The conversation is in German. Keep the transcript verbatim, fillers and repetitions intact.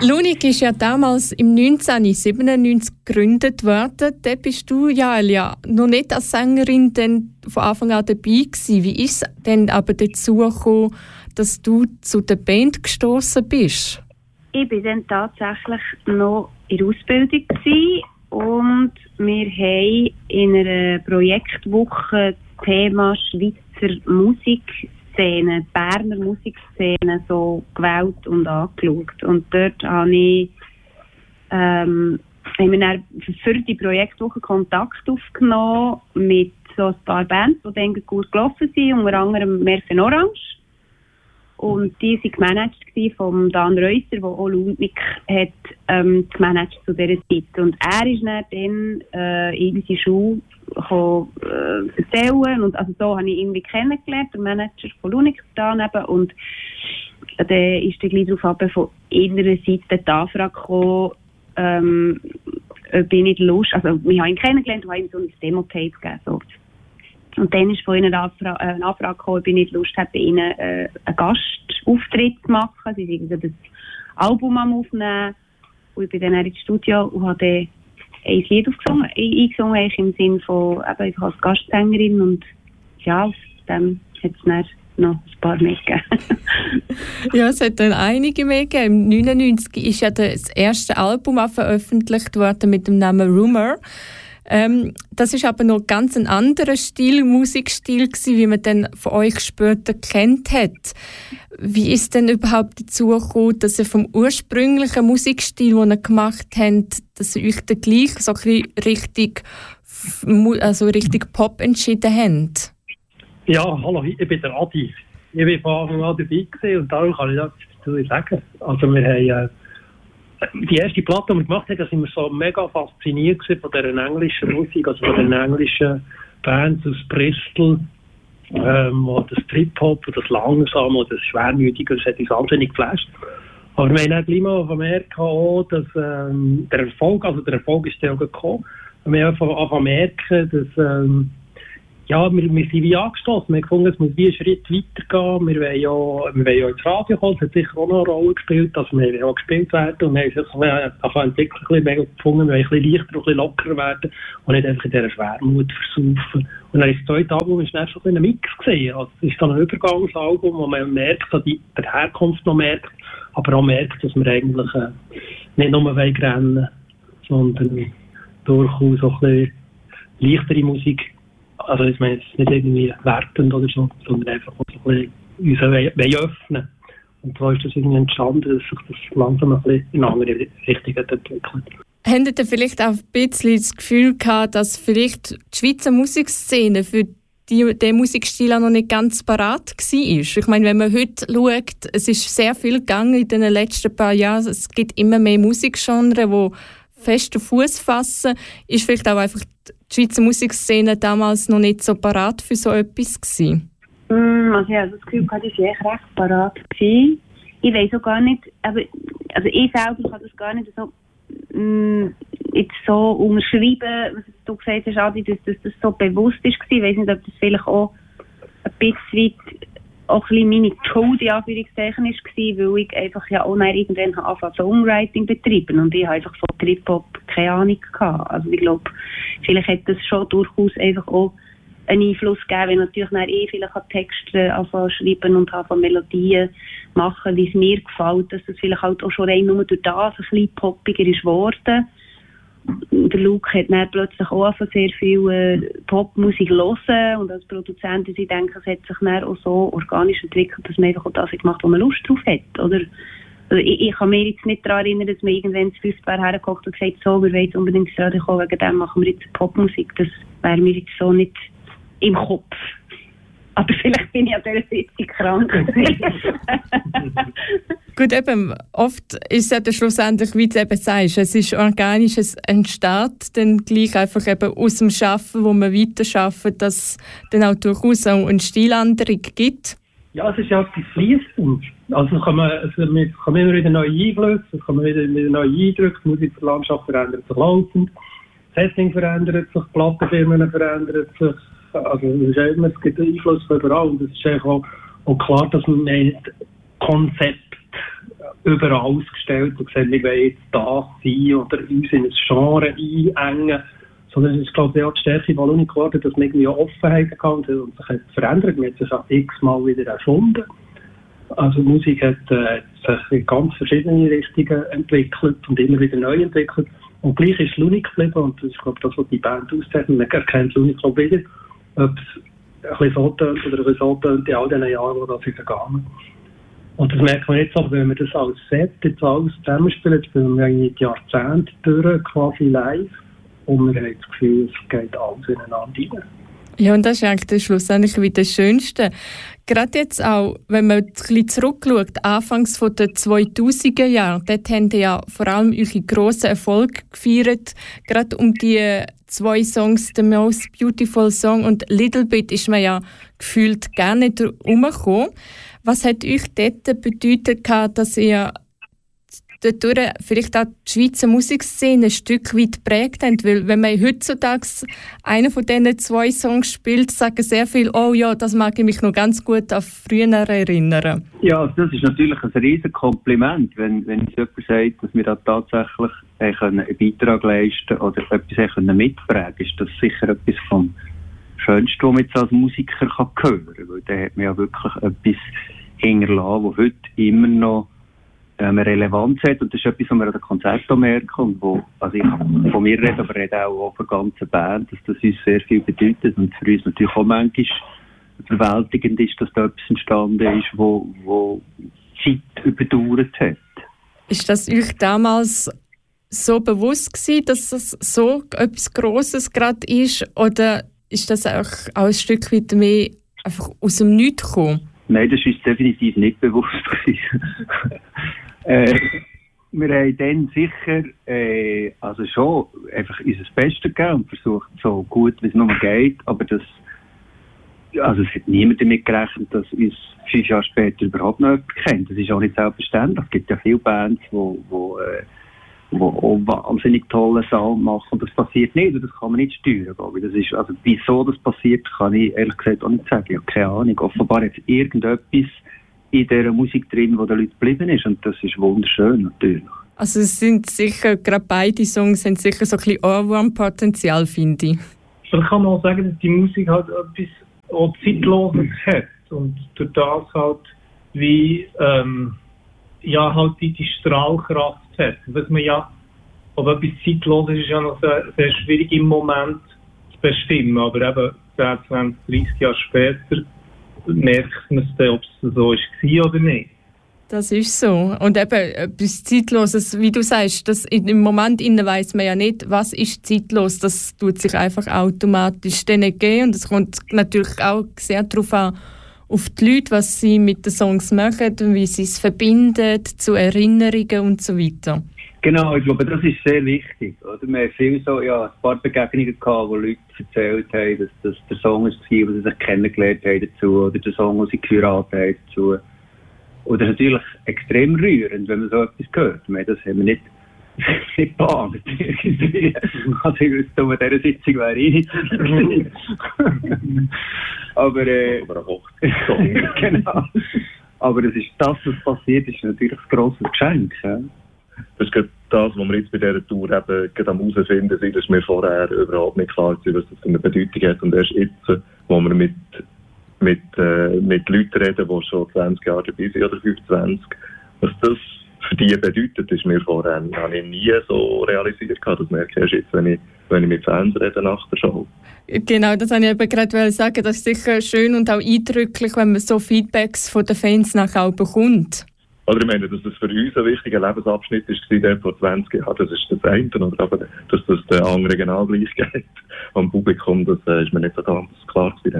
Lunik ist ja damals im neunzehnhundertsiebenundneunzig gegründet worden. Da bist du, Jaelia, noch nicht als Sängerin dann von Anfang an dabei gewesen. Wie ist es denn aber dazu gekommen, dass du zu der Band gestoßen bist? Ich war dann tatsächlich noch in der Ausbildung gewesen und wir haben in einer Projektwoche das Thema Schweizer Musikszene, Berner Musikszene so gewählt und angeschaut. Und dort habe ich, ähm, haben wir dann für die Projektwoche Kontakt aufgenommen mit so ein paar Bands, die dann gut gelaufen sind, unter anderem Merfen Orange. Und die waren gemanagt von Dan Reusser, der auch Lunik hat ähm, gemanagt zu dieser Zeit. Und er ist dann, dann äh, in unsere Schule gekommen, äh, erzählen. Und also so habe ich ihn irgendwie kennengelernt, der Manager von Lunik da eben. Und dann ist dann gleich darauf von innerer Seite die Anfrage gekommen, ähm, ob ich nicht Lust, also wir haben ihn kennengelernt und haben ihm so ein Demo-Tape gegeben. So. Und dann ist von ihnen eine Anfrage, äh, eine Anfrage gekommen, ob ich nicht Lust habe, bei ihnen äh, einen Gastauftritt zu machen. Sie sind das Album am Aufnehmen. Und ich bin dann ins Studio und habe dann ein Lied aufgesungen, eingesungen, eigentlich im Sinne von eben, ich als Gastsängerin. Und ja, aus dem hat es dann noch ein paar mehr gegeben. Ja, es hat dann einige mehr gegeben. Im neunundneunzig ist ja das erste Album veröffentlicht worden mit dem Namen Rumor. Ähm, das ist aber noch ganz ein anderer Stil, Musikstil gewesen, wie man dann von euch später kennt hat. Wie ist denn überhaupt dazu gekommen, dass ihr vom ursprünglichen Musikstil, den ihr gemacht habt, dass ihr euch dann gleich so ein bisschen richtig, also richtig Pop entschieden habt? Ja, hallo, ich bin der Adi. Ich war von Anfang an dabei gewesen und darum kann ich das dazu sagen. Also wir haben... Äh, Die erste Platte, die wir gemacht haben, da sind wir so mega fasziniert von dieser englischen Musik, also von den englischen Bands aus Bristol, ähm, wo das Trip-Hop und das Langsam und das Schwermütige, das hat uns wahnsinnig geflasht. Aber wir haben dann gleich mal gemerkt, dass ähm, der Erfolg, also der Erfolg ist dann auch gekommen, und wir haben einfach merken, dass ähm, ja, wir, wir sind wie angestoßen. Wir haben gefunden, es muss wie einen Schritt weitergehen. Wir wollen ja, wir wollen ja ins Radio kommen. Das hat sicher auch noch eine Rolle gespielt. Also wir wollen ja auch gespielt werden. Und wir haben sich einfach entwickelt, ein bisschen gefunden, wir wollen ein bisschen leichter und ein bisschen lockerer werden und nicht einfach in dieser Schwermut versaufen. Und dann ist das zweite Album ist dann schon ein Mix gewesen. Also es ist dann ein Übergangsalbum, wo man merkt, dass die der Herkunft noch merkt, aber auch merkt, dass wir eigentlich äh, nicht nur rennen wollen, sondern durchaus auch ein bisschen leichtere Musik. Also ich meine, es ist nicht irgendwie wertend oder so, sondern einfach uns ein bisschen öffnen. Und so ist das irgendwie entstanden, dass sich das langsam ein bisschen in eine andere Richtung entwickelt. Habt ihr vielleicht auch ein bisschen das Gefühl gehabt, dass vielleicht die Schweizer Musikszene für die, den Musikstil auch noch nicht ganz parat war? Ich meine, wenn man heute schaut, es ist sehr viel gegangen in den letzten paar Jahren. Es gibt immer mehr Musikgenres, die festen Fuß fassen. Ist vielleicht auch einfach die Schweizer Musikszene damals noch nicht so parat für so etwas gewesen? Mm, also ja, das Gefühl hatte ich echt recht parat gewesen. Ich weiss auch gar nicht, aber also ich selber kann das gar nicht so mm, jetzt so unterschreiben, was du gesagt hast, Adi, dass, dass das so bewusst ist gewesen. Ich weiss nicht, ob das vielleicht auch ein bisschen weit auch ein bisschen meine Schuld in Anführungszeichen war, weil ich einfach ja auch irgendwann angefangen Songwriting betreiben und ich habe einfach von Trip-Hop keine Ahnung gehabt. Also ich glaube, vielleicht hat das schon durchaus einfach auch einen Einfluss gegeben, wenn natürlich dann eh vielleicht Texte anfangen schreiben und anfangen Melodien machen, wie es mir gefällt, dass das vielleicht halt auch schon rein nur durch das ein bisschen poppiger ist geworden. Der Luke hat dann plötzlich auch sehr viel äh, Popmusik hören und als Produzentin, ich denke, es hat sich dann auch so organisch entwickelt, dass man einfach auch das gemacht hat, wo man Lust drauf hat, oder? Also ich, ich kann mich jetzt nicht daran erinnern, dass man irgendwann zu fünf Jahre hergekocht und gesagt so, wir wollen jetzt unbedingt ins Radio kommen, wegen dem machen wir jetzt Popmusik. Das wäre mir jetzt so nicht im Kopf. Aber vielleicht bin ich an dieser Sitzung krank. Gut, eben, oft ist es ja schlussendlich, wie du eben sagst, es ist organisch, es entsteht dann gleich einfach eben aus dem Arbeiten, wo man weiter arbeitet, dass es dann auch durchaus auch eine Stiländerung gibt. Ja, es ist ja etwas fließend. Also kann man, also man kann immer wieder neue Einflüsse, es kann man wieder, wieder neue Eindrücke, die Musiklandschaft verändert sich laufend, das Setting verändert sich, Plattenfirmen verändern sich. Also es ist immer, es gibt Einfluss von überall und es ist auch, auch klar, dass man ein Konzept überall ausgestellt und gesagt, wir wollen jetzt das sein oder uns in ein Genre einengen. Sondern es ist, glaube ich, auch die Stärke von Lunik geworden, dass man irgendwie Offenheit gehabt und sich hat verändert. Man hat sich auch x-mal wieder erfunden. Also Musik hat äh, sich in ganz verschiedene Richtungen entwickelt und immer wieder neu entwickelt. Und gleich ist Lunik geblieben und das ist, glaube ich, das, was die Band auszeichnet. Man erkennt Lunik, glaube ich, wieder, ob es ein bisschen so tönt oder ein bisschen so tönt in all den Jahren, wo das ist gegangen. Und das merkt man jetzt auch, wenn wir das als Set jetzt alles zusammenspielen, spielen wir eigentlich die Jahrzehnte durch, quasi live. Und wir haben das Gefühl, es geht alles ineinander rein. Ja, und das ist eigentlich schlussendlich wieder das Schönste. Gerade jetzt auch, wenn man ein bisschen zurückschaut, anfangs der zweitausender Jahre, dort haben ja vor allem eure grossen Erfolge gefeiert. Gerade um die zwei Songs, «The Most Beautiful Song» und «Little Bit», ist man ja gefühlt gar nicht herumgekommen. Was hat euch dort bedeutet, dass ihr dadurch vielleicht auch die Schweizer Musikszene ein Stück weit geprägt habt? Weil wenn man heutzutage einen von diesen zwei Songs spielt, sagen sehr viele, oh ja, das mag ich mich noch ganz gut an früher erinnern. Ja, also das ist natürlich ein riesen Kompliment, wenn, wenn uns jemand sagt, dass wir da tatsächlich äh, einen Beitrag leisten oder etwas äh, mitprägen können, ist das sicher etwas vom Schönsten, was man jetzt als Musiker kann hören kann. Weil da hat man ja wirklich etwas hinterlassen, das heute immer noch eine Relevanz hat. Und das ist etwas, was wir an den Konzerten merken. Und wo, also ich kann von mir reden, aber rede auch von der ganzen Band, dass das uns sehr viel bedeutet. Und für uns natürlich auch manchmal überwältigend ist, dass da etwas entstanden ist, wo, wo Zeit überdauert hat. Ist das euch damals so bewusst gewesen, dass das so etwas Grosses gerade ist? Oder ist das auch, auch ein Stück weit mehr einfach aus dem Nichts gekommen? Nein, das ist uns definitiv nicht bewusst gewesen. äh, wir haben dann sicher äh, also schon einfach unser Bestes gegeben und versucht, so gut wie es nur geht, aber das, also es hat niemand damit gerechnet, dass uns fünf Jahre später überhaupt noch jemand kennt. Das ist auch nicht selbstverständlich. Es gibt ja viele Bands, die wo, wo, äh, wo auch wahnsinnig tolle Sound machen und das passiert nicht und das kann man nicht steuern, glaube ich. Das ist, also wieso das passiert, kann ich ehrlich gesagt auch nicht sagen. Ich habe keine Ahnung. Offenbar hat es irgendetwas in dieser Musik drin, wo den Leuten geblieben ist und das ist wunderschön natürlich. Also es sind sicher, gerade beide Songs haben sicher so ein bisschen Ohrwurm-Potenzial, finde ich. Ich kann auch sagen, dass die Musik halt etwas auch Zeitloses hat und durch das halt wie ähm, ja halt die, die Strahlkraft hat. Was man ja, ob etwas zeitlos ist, ist ja noch sehr, sehr schwierig im Moment zu bestimmen, aber eben zehn, zwanzig, dreißig Jahre später merkt man es dann, ob es so war oder nicht. Das ist so. Und eben etwas Zeitloses, wie du sagst, das im Moment weiss man ja nicht, was ist zeitlos. Das tut sich einfach automatisch dann geben. Und es kommt natürlich auch sehr darauf an, auf die Leute, was sie mit den Songs machen, wie sie es verbinden, zu Erinnerungen und so weiter. Genau, ich glaube, das ist sehr wichtig. Oder? Wir haben viel so, ja, ein paar Begegnungen gehabt, wo Leute erzählt haben, dass das der Song war, wo sie sich kennengelernt haben dazu, oder der Song, wo sie geheiratet haben dazu. Und das ist natürlich extrem rührend, wenn man so etwas hört. Ich meine, das haben wir nicht, nicht geplant. Also ich wüsste, um dieser Sitzung wäre ich nicht. Aber, äh, Aber eine Hochzeitssong. Genau. Aber das ist das, was passiert, ist natürlich ein grosses Geschenk. Ja? Das ist das, was wir jetzt bei dieser Tour eben gerade am herausfinden sind, das ist mir vorher überhaupt nicht klar gewesen, was das für eine Bedeutung hat. Und erst jetzt, wo wir mit, mit, äh, mit Leuten reden, die schon zwanzig Jahre dabei sind oder fünfundzwanzig, was das für die bedeutet, ist mir vorher habe ich nie so realisiert. Das merke ich erst jetzt, wenn ich, wenn ich mit Fans rede nach der Show. Genau, das wollte ich eben gerade sagen. Das ist sicher schön und auch eindrücklich, wenn man so Feedbacks von den Fans nachher auch bekommt. Oder ich meine, dass das für uns ein wichtiger Lebensabschnitt war, der vor zwanzig Jahren, das ist das eine. Oder aber, dass das den anderen genau gleich geht am Publikum, das äh, ist mir nicht so ganz klar gewesen.